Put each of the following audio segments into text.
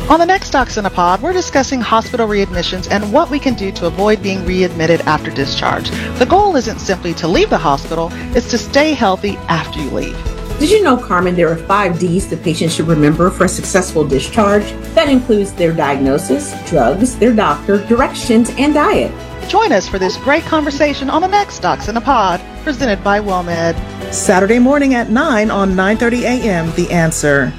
On the next Docs in a Pod, we're discussing hospital readmissions and what we can do to avoid being readmitted after discharge. The goal isn't simply to leave the hospital, it's to stay healthy after you leave. Did you know, Carmen, there are 5 Ds the patient should remember for a successful discharge? That includes their diagnosis, drugs, their doctor, directions, and diet. Join us for this great conversation on the next Docs in a Pod, presented by WellMed. Saturday morning at 9 on 9:30 a.m. The Answer.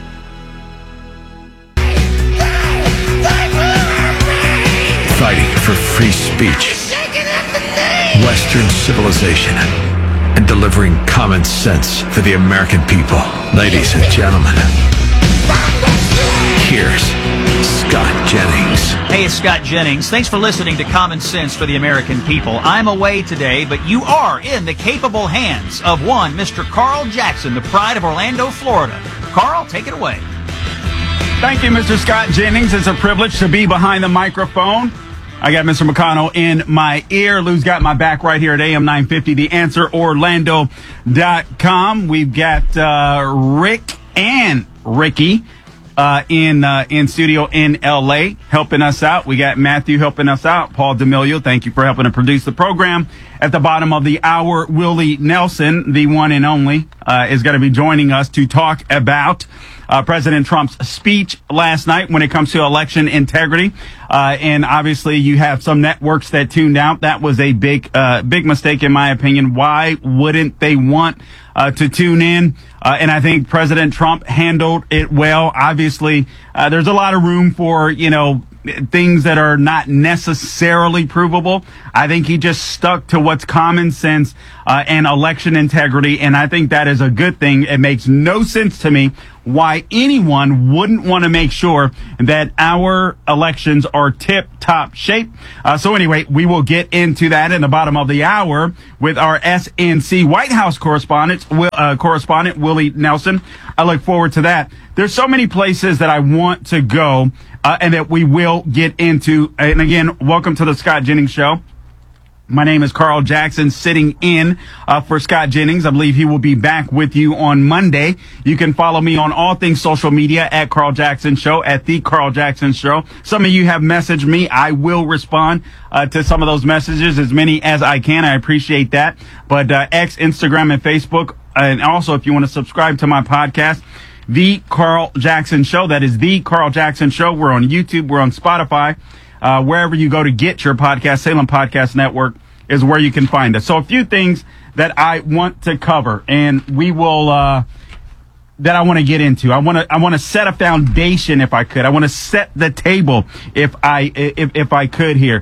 Fighting for free speech, Western civilization, and delivering common sense for the American people. Ladies and gentlemen, here's Scott Jennings. Hey, it's Scott Jennings. Thanks for listening to Common Sense for the American People. I'm away today, but you are in the capable hands of one Mr. Carl Jackson, the pride of Orlando, Florida. Carl, take it away. Thank you, Mr. Scott Jennings. It's a privilege to be behind the microphone. I got Mr. McConnell in my ear. Lou's got my back right here at AM 950, The Answer, Orlando.com. We've got Rick and Ricky in studio in L.A. helping us out. We got Matthew helping us out. Paul D'Amelio, thank you for helping to produce the program. At the bottom of the hour, Willie Nelson, the one and only, is going to be joining us to talk about President Trump's speech last night when it comes to election integrity. And obviously you have some networks that tuned out. That was a big mistake in my opinion. Why wouldn't they want to tune in? And I think President Trump handled it well. Obviously, there's a lot of room for, things that are not necessarily provable. I think he just stuck to what's common sense and election integrity, and I think that is a good thing. It makes no sense to me why anyone wouldn't want to make sure that our elections are tip-top shape. So anyway, we will get into that in the bottom of the hour with our SNC White House correspondent Willie Nelson. I look forward to that. There's so many places that I want to go and that we will get into. And again, welcome to the Scott Jennings Show. My name is Carl Jackson, sitting in for Scott Jennings. I believe he will be back with you on Monday. You can follow me on all things social media at Carl Jackson Show, at The Carl Jackson Show. Some of you have messaged me. I will respond to some of those messages, as many as I can. I appreciate that. But X, Instagram, and Facebook. And also, if you want to subscribe to my podcast, The Carl Jackson Show. That is The Carl Jackson Show. We're on YouTube. We're on Spotify. Wherever you go to get your podcast, Salem Podcast Network is where you can find us. So a few things that I want to cover, and we will, that I want to get into. I want to set a foundation if I could. I want to set the table if I could here.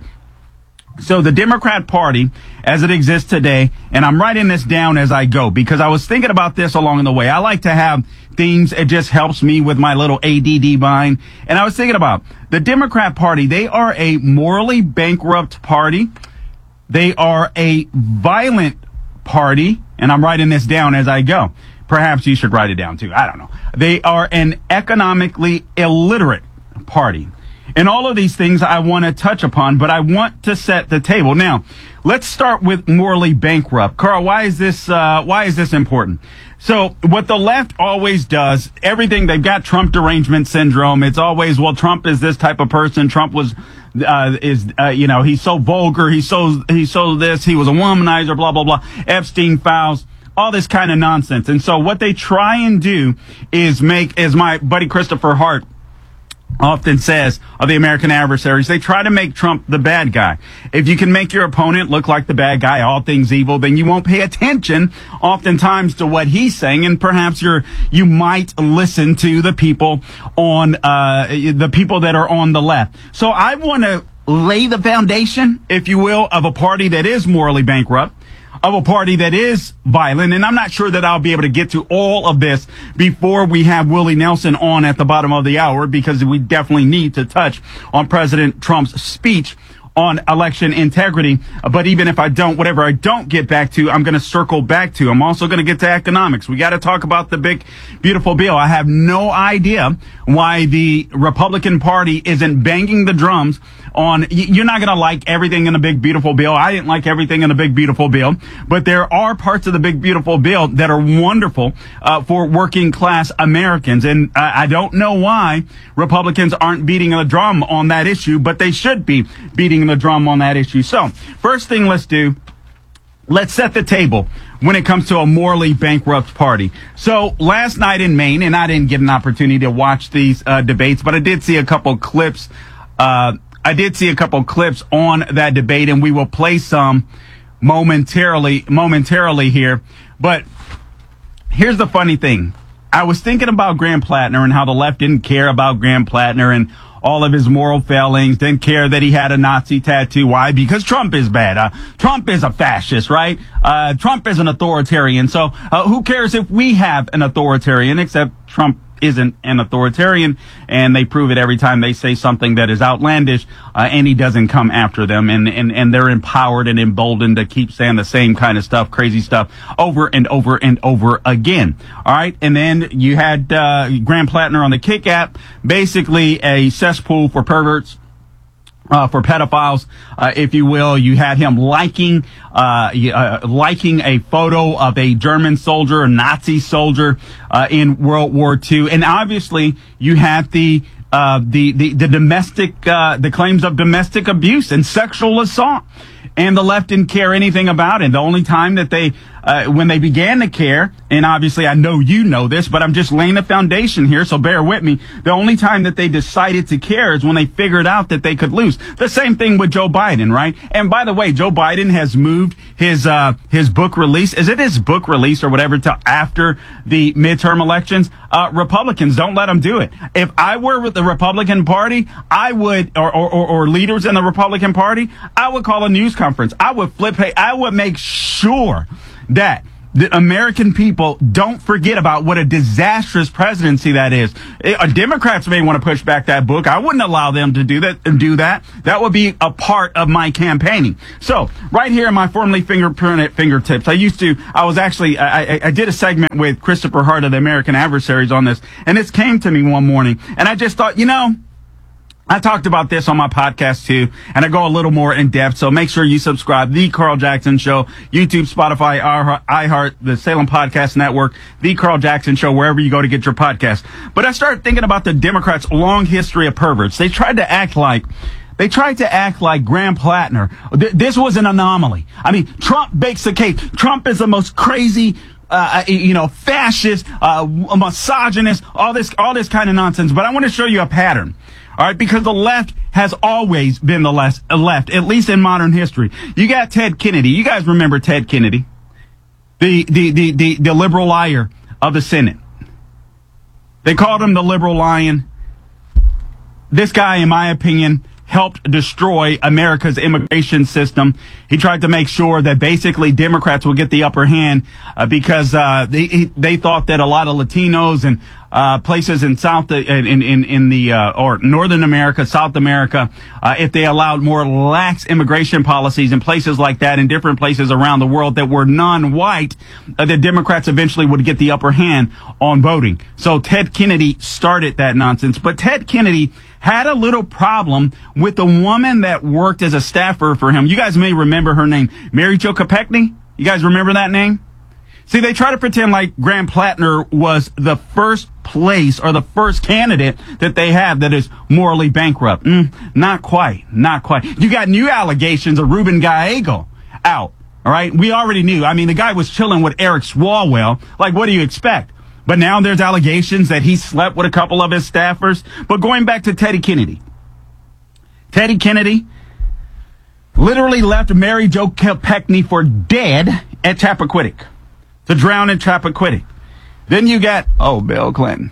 So the Democrat Party, as it exists today, and I'm writing this down as I go because I was thinking about this along the way. I like to have things, it just helps me with my little ADD mind. And I was thinking about the Democrat Party. They are a morally bankrupt party. They are a violent party. And I'm writing this down as I go. Perhaps you should write it down too. I don't know. They are an economically illiterate party. And all of these things I want to touch upon, but I want to set the table. Now, let's start with morally bankrupt. Carl, why is this important? So what the left always does, everything, they've got Trump derangement syndrome. It's always, well, Trump is this type of person. Trump was, he's so vulgar. He's so this, he was a womanizer, blah, blah, blah. Epstein files, all this kind of nonsense. And so what they try and do is make, as my buddy Christopher Hart often says of the American adversaries, they try to make Trump the bad guy. If you can make your opponent look like the bad guy, all things evil, then you won't pay attention oftentimes to what he's saying, and perhaps you might listen to the people on the people that are on the left. So I want to lay the foundation, if you will, of a party that is morally bankrupt, of a party that is violent. And I'm not sure that I'll be able to get to all of this before we have Willie Nelson on at the bottom of the hour, because we definitely need to touch on President Trump's speech on election integrity. But even if I don't, whatever I don't get back to, I'm going to circle back to. I'm also going to get to economics. We got to talk about the big, beautiful bill. I have no idea why the Republican Party isn't banging the drums on, you're not going to like everything in the big, beautiful bill. I didn't like everything in the big, beautiful bill, but there are parts of the big, beautiful bill that are wonderful for working class Americans. And I don't know why Republicans aren't beating the drum on that issue, but they should be beating the drum on that issue. So first thing let's do, let's set the table when it comes to a morally bankrupt party. So last night in Maine, and I didn't get an opportunity to watch these debates, but I did see a couple clips. I did see a couple clips on that debate, and we will play some momentarily here. But here's the funny thing. I was thinking about Graham Plattner and how the left didn't care about Graham Plattner and all of his moral failings, didn't care that he had a Nazi tattoo. Why? Because Trump is bad. Trump is a fascist, right? Trump is an authoritarian. So who cares if we have an authoritarian, except Trump isn't an authoritarian, and they prove it every time they say something that is outlandish, and he doesn't come after them, and they're empowered and emboldened to keep saying the same kind of stuff, crazy stuff, over and over and over again. All right, and then you had Graham Plattner on the Kick app, basically a cesspool for perverts. For pedophiles, if you will. You had him liking a photo of a German soldier, a Nazi soldier, in World War II. And obviously you had the claims of domestic abuse and sexual assault. And the left didn't care anything about it. The only time that when they began to care, and obviously I know you know this, but I'm just laying the foundation here, so bear with me. The only time that they decided to care is when they figured out that they could lose. The same thing with Joe Biden, right? And by the way, Joe Biden has moved his book release. Is it his book release or whatever till after the midterm elections? Republicans, don't let them do it. If I were with the Republican Party, I would, or leaders in the Republican Party, I would call a news conference. I would make sure that the American people don't forget about what a disastrous presidency that is. Democrats may want to push back that book. I wouldn't allow them to do that. That would be a part of my campaigning. So right here in my formerly fingerprinted fingertips, I did a segment with Christopher Hart of the American Adversaries on this, and this came to me one morning, and I just thought, I talked about this on my podcast too, and I go a little more in depth, so make sure you subscribe. The Carl Jackson Show, YouTube, Spotify, iHeart, the Salem Podcast Network, The Carl Jackson Show, wherever you go to get your podcast. But I started thinking about the Democrats' long history of perverts. They tried to act like Graham Plattner. This was an anomaly. I mean, Trump bakes the cake. Trump is the most crazy, fascist, misogynist, all this kind of nonsense. But I want to show you a pattern. All right, because the left has always been the left, at least in modern history. You got Ted Kennedy. You guys remember Ted Kennedy, the liberal liar of the Senate. They called him the liberal lion. This guy, in my opinion, helped destroy America's immigration system. He tried to make sure that basically Democrats would get the upper hand because they thought that a lot of Latinos and places in Northern America, South America, if they allowed more lax immigration policies in places like that in different places around the world that were non-white, the Democrats eventually would get the upper hand on voting. So Ted Kennedy started that nonsense. But Ted Kennedy had a little problem with the woman that worked as a staffer for him. You guys may remember her name, Mary Jo Kopechne. You guys remember that name? See, they try to pretend like Graham Plattner was the first place or the first candidate that they have that is morally bankrupt. Not quite. You got new allegations of Ruben Gallego out. All right. We already knew. I mean, the guy was chilling with Eric Swalwell. Like, what do you expect? But now there's allegations that he slept with a couple of his staffers. But going back to Teddy Kennedy. Teddy Kennedy literally left Mary Jo Kopechne for dead at Chappaquiddick. To drown in Chappaquiddick. Then you got, Bill Clinton.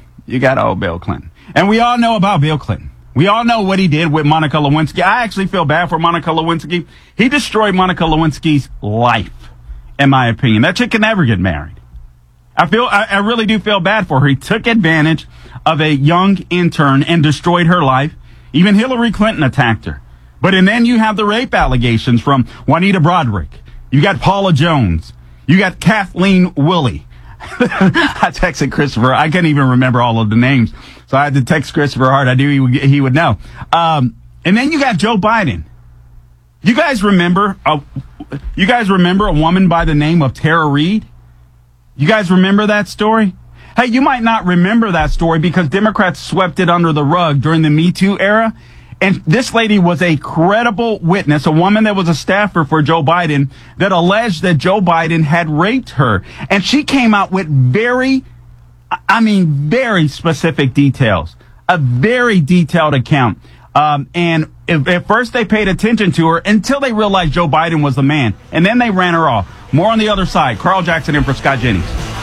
And we all know about Bill Clinton. We all know what he did with Monica Lewinsky. I actually feel bad for Monica Lewinsky. He destroyed Monica Lewinsky's life, in my opinion. That chick can never get married. I really do feel bad for her. He took advantage of a young intern and destroyed her life. Even Hillary Clinton attacked her. And then you have the rape allegations from Juanita Broderick. You got Paula Jones. You got Kathleen Willey. I texted Christopher. I can't even remember all of the names. So I had to text Christopher Hart. I knew he would know. And then you got Joe Biden. You guys remember a woman by the name of Tara Reid? You guys remember that story? Hey, you might not remember that story because Democrats swept it under the rug during the Me Too era. And this lady was a credible witness, a woman that was a staffer for Joe Biden that alleged that Joe Biden had raped her. And she came out with very specific details, a very detailed account. And at first they paid attention to her until they realized Joe Biden was the man. And then they ran her off. More on the other side. Carl Jackson in for Scott Jennings.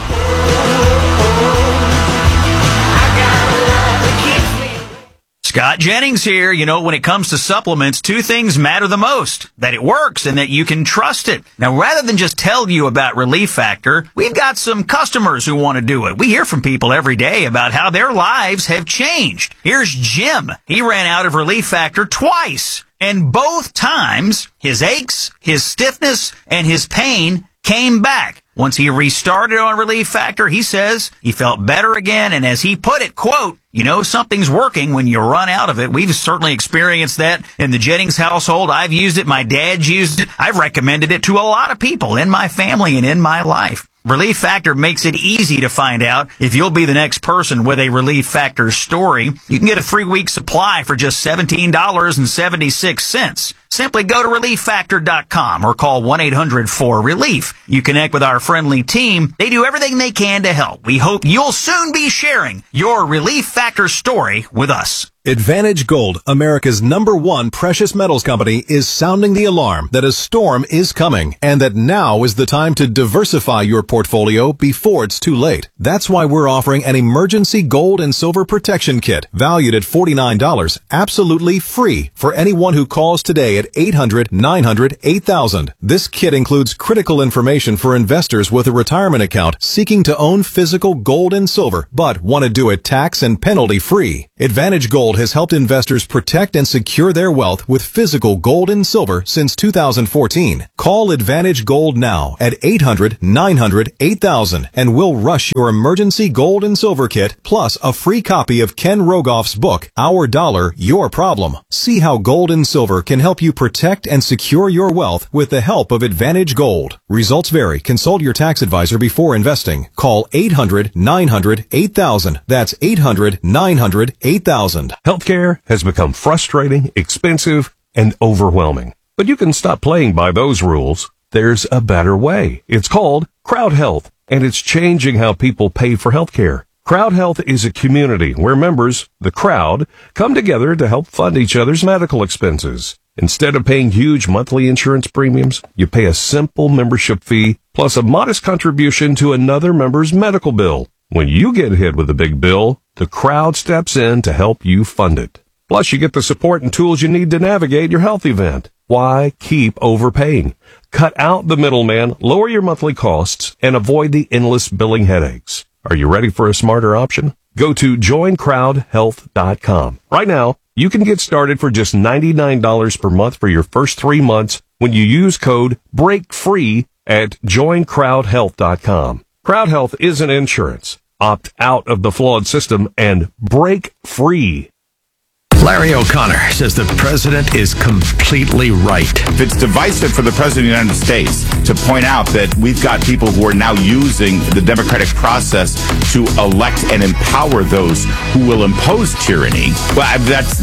Scott Jennings here. You know, when it comes to supplements, two things matter the most: that it works and that you can trust it. Now, rather than just tell you about Relief Factor, we've got some customers who want to do it. We hear from people every day about how their lives have changed. Here's Jim. He ran out of Relief Factor twice, and both times his aches, his stiffness, and his pain came back. Once he restarted on Relief Factor, he says he felt better again, and as he put it, quote, you know something's working when you run out of it. We've certainly experienced that in the Jennings household. I've used it. My dad's used it. I've recommended it to a lot of people in my family and in my life. Relief Factor makes it easy to find out if you'll be the next person with a Relief Factor story. You can get a 3-week supply for just $17.76. Simply go to ReliefFactor.com or call 1-800-4RELIEF. You connect with our friendly team. They do everything they can to help. We hope you'll soon be sharing your Relief Factor story with us. Advantage Gold, America's #1 precious metals company, is sounding the alarm that a storm is coming and that now is the time to diversify your portfolio before it's too late. That's why we're offering an emergency gold and silver protection kit valued at $49, absolutely free for anyone who calls today at 800-900-8000. This kit includes critical information for investors with a retirement account seeking to own physical gold and silver but want to do it tax and penalty free. Advantage Gold has helped investors protect and secure their wealth with physical gold and silver since 2014. Call Advantage Gold now at 800-900-8000 and we'll rush your emergency gold and silver kit plus a free copy of Ken Rogoff's book, Our Dollar, Your Problem. See how gold and silver can help you protect and secure your wealth with the help of Advantage Gold. Results vary. Consult your tax advisor before investing. Call 800-900-8000. That's 800-900-8000. Healthcare has become frustrating, expensive, and overwhelming. But you can stop playing by those rules. There's a better way. It's called Crowd Health, and it's changing how people pay for healthcare. Crowd Health is a community where members, the crowd, come together to help fund each other's medical expenses. Instead of paying huge monthly insurance premiums, you pay a simple membership fee plus a modest contribution to another member's medical bill. When you get hit with a big bill, the crowd steps in to help you fund it. Plus, you get the support and tools you need to navigate your health event. Why keep overpaying? Cut out the middleman, lower your monthly costs, and avoid the endless billing headaches. Are you ready for a smarter option? Go to joincrowdhealth.com. Right now, you can get started for just $99 per month for your first 3 months when you use code BREAKFREE at joincrowdhealth.com. Crowd Health isn't insurance. Opt out of the flawed system and break free. Larry O'Connor says the president is completely right. It's divisive for the president of the United States to point out that we've got people who are now using the democratic process to elect and empower those who will impose tyranny. Well, that's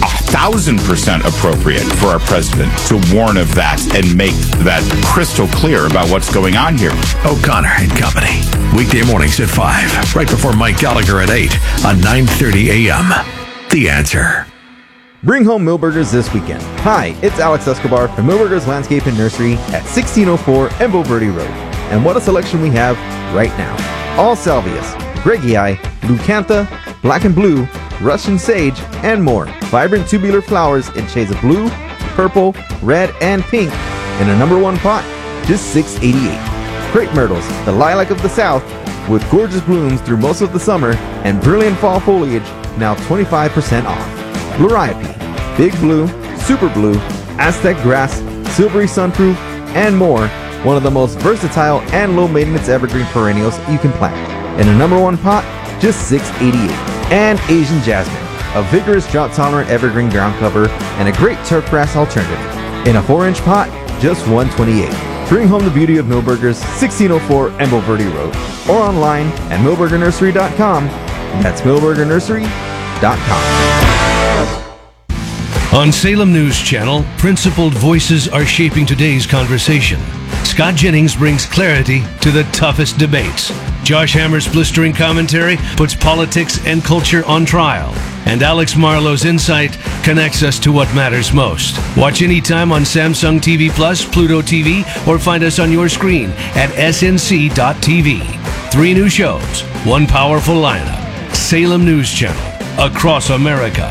1,000% appropriate for our president to warn of that and make that crystal clear about what's going on here. O'Connor and Company. Weekday mornings at 5, right before Mike Gallagher at 8 on 9:30 a.m. The Answer. Bring home Millburgers this weekend. Hi, it's Alex Escobar from Millburgers Landscape and Nursery at 1604 Embo Verde Road. And what a selection we have right now. All salvias, Greggii, Leucantha, black and blue, Russian sage, and more. Vibrant tubular flowers in shades of blue, purple, red, and pink in a #1 pot, just $6.88. Crepe myrtles, the lilac of the south, with gorgeous blooms through most of the summer, and brilliant fall foliage, now 25% off. Liriope, big blue, Super Blue, Aztec Grass, Silvery Sunproof, and more, one of the most versatile and low-maintenance evergreen perennials you can plant. In a number 1 pot, just $6.88. And Asian Jasmine, a vigorous drought-tolerant evergreen ground cover and a great turfgrass alternative. In a 4-inch pot, just $128. Bring home the beauty of Milberger's 1604 Embo Verde Road, or online at milbergernursery.com. That's milbergernursery.com. On Salem News Channel, principled voices are shaping today's conversation. Scott Jennings brings clarity to the toughest debates. Josh Hammer's blistering commentary puts politics and culture on trial. And Alex Marlowe's insight connects us to what matters most. Watch anytime on Samsung TV Plus, Pluto TV, or find us on your screen at snc.tv. 3 new shows, 1 powerful lineup. Salem News Channel, across America.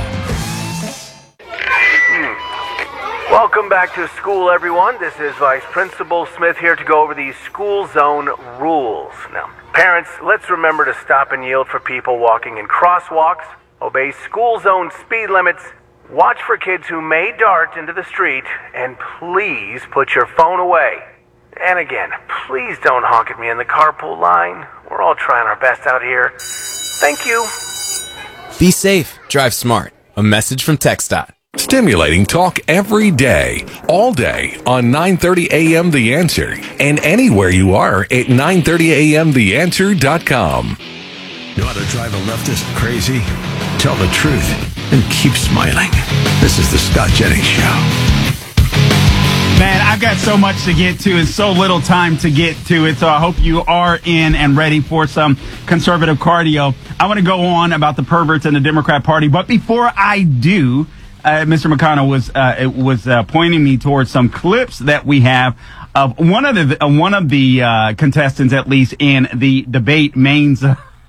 Welcome back to school, everyone. This is Vice Principal Smith here to go over these school zone rules. Now, parents, let's remember to stop and yield for people walking in crosswalks, obey school zone speed limits, watch for kids who may dart into the street, and please put your phone away. And again, please don't honk at me in the carpool line. We're all trying our best out here. Thank you. Be safe, drive smart. A message from TxDOT. Stimulating talk every day, all day on 9:30 a.m. The Answer, and anywhere you are at 930amtheanswer.com. You ought to drive a leftist crazy? Tell the truth and keep smiling. This is the Scott Jennings Show. Man, I've got so much to get to and so little time to get to it, so I hope you are in and ready for some conservative cardio. I want to go on about the perverts in the Democrat Party, but before I do, Mr. McConnell was pointing me towards some clips that we have of one of the contestants, at least in the debate, Maine's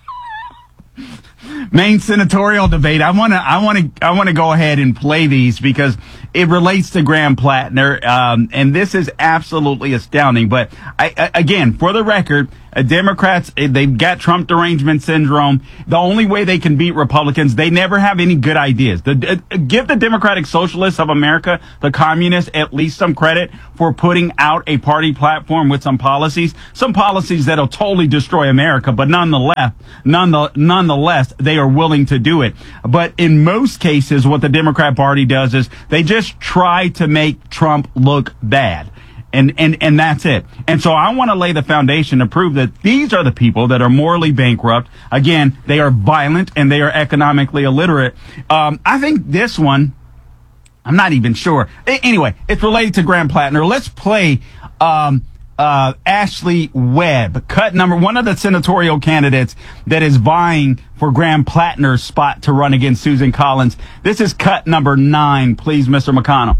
senatorial debate. I want to go ahead and play these because it relates to Graham Plattner, and this is absolutely astounding. But again, for the record, Democrats, they've got Trump derangement syndrome. The only way they can beat Republicans, they never have any good ideas. Give the Democratic Socialists of America, the communists, at least some credit for putting out a party platform with some policies that'll totally destroy America. But nonetheless, they are willing to do it. But in most cases, what the Democrat Party does is they just try to make Trump look bad. And that's it. And so I want to lay the foundation to prove that these are the people that are morally bankrupt. Again, they are violent and they are economically illiterate. I think this one, I'm not even sure. Anyway, it's related to Graham Plattner. Let's play Ashley Webb, one of the senatorial candidates that is vying for Graham Plattner's spot to run against Susan Collins. This is cut number 9, please, Mr. McConnell.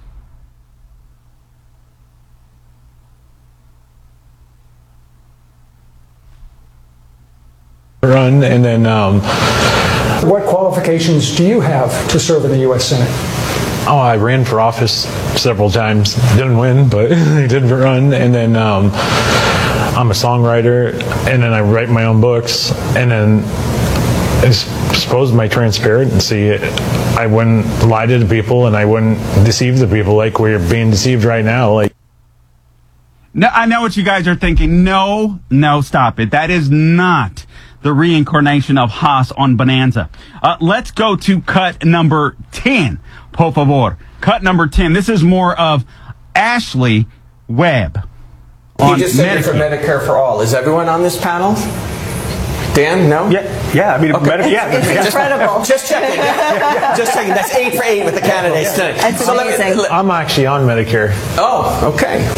Run, and then what qualifications do you have to serve in the U.S. Senate? Oh, I ran for office several times. Didn't win, but I did run. And then I'm a songwriter, and then I write my own books. And then I suppose my transparency, I wouldn't lie to the people, and I wouldn't deceive the people like we're being deceived right now. Like. No, I know what you guys are thinking. No, stop it. That is not the reincarnation of Haas on Bonanza. Let's go to cut number 10, por favor. Cut number 10. This is more of Ashley Webb. You just said you're for Medicare for all. Is everyone on this panel? Dan, no? Yeah. I mean, okay. It's incredible. Just checking. Just checking. That's 8 for 8 with the candidates tonight. That's amazing. I'm actually on Medicare. Oh, okay.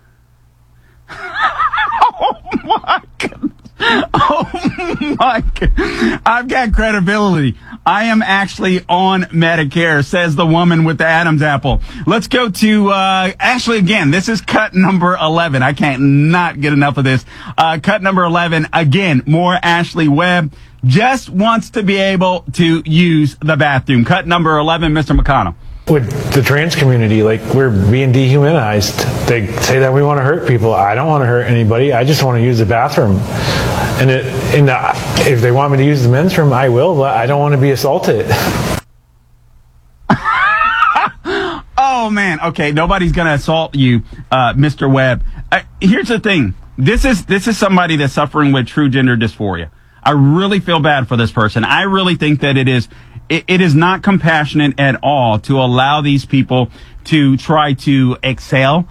Oh my God. I've got credibility. I am actually on Medicare, says the woman with the Adam's apple. Let's go to Ashley again. This is cut number 11. I can't not get enough of this. Cut number 11. Again, more Ashley Webb. Just wants to be able to use the bathroom. Cut number 11, Mr. McConnell. With the trans community, like, we're being dehumanized. They say that we want to hurt people. I don't want to hurt anybody. I just want to use the bathroom. And if they want me to use the men's room, I will, but I don't want to be assaulted. Oh, man. Okay, nobody's going to assault you, Mr. Webb. Here's the thing. This is somebody that's suffering with true gender dysphoria. I really feel bad for this person. I really think that it is not compassionate at all to allow these people to try to excel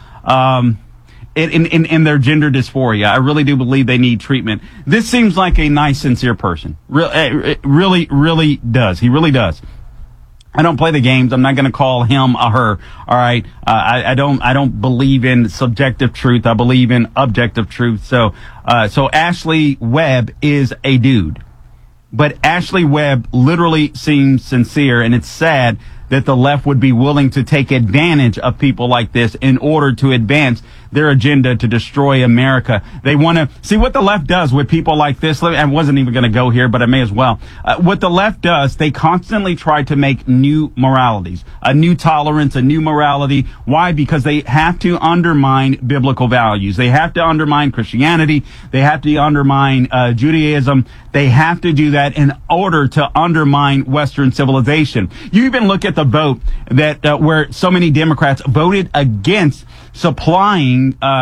in their gender dysphoria. I really do believe they need treatment. This seems like a nice, sincere person. It really does. He really does. I don't play the games. I'm not going to call him a her. All right. I don't believe in subjective truth. I believe in objective truth. So Ashley Webb is a dude, but Ashley Webb literally seems sincere, and it's sad that the left would be willing to take advantage of people like this in order to advance their agenda to destroy America. They want to see what the left does with people like this. I wasn't even going to go here, but I may as well. What the left does, they constantly try to make new moralities, a new tolerance, a new morality. Why? Because they have to undermine biblical values. They have to undermine Christianity. They have to undermine Judaism. They have to do that in order to undermine Western civilization. You even look at the vote that where so many Democrats voted against supplying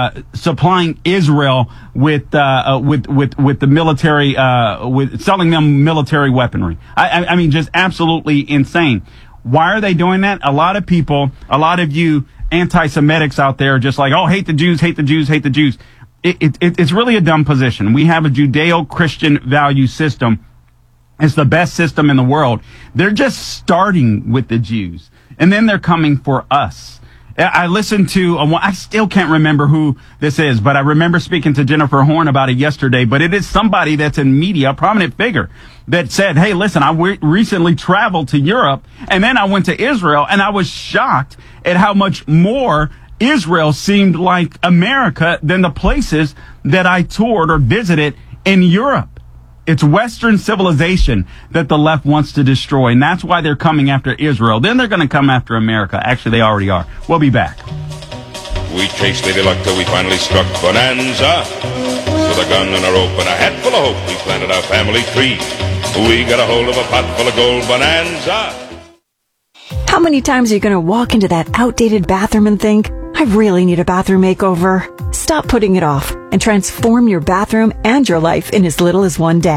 Israel with the military, with selling them military weaponry. I mean, just absolutely insane. Why are they doing that? A lot of people, a lot of you anti-Semitics out there are just like, oh, hate the Jews, hate the Jews, hate the Jews. It's really a dumb position. We have a Judeo-Christian value system. It's the best system in the world. They're just starting with the Jews, and then they're coming for us. I listened to, I still can't remember who this is, but I remember speaking to Jennifer Horn about it yesterday, but it is somebody that's in media, a prominent figure, that said, hey, listen, I recently traveled to Europe, and then I went to Israel, and I was shocked at how much more Israel seemed like America than the places that I toured or visited in Europe. It's Western civilization that the left wants to destroy, and that's why they're coming after Israel. Then they're going to come after America. Actually, they already are. We'll be back. We chased Lady Luck till we finally struck Bonanza. With a gun and a rope and a hat full of hope, we planted our family tree. We got a hold of a pot full of gold. Bonanza. How many times are you going to walk into that outdated bathroom and think, I really need a bathroom makeover? Stop putting it off and transform your bathroom and your life in as little as one day.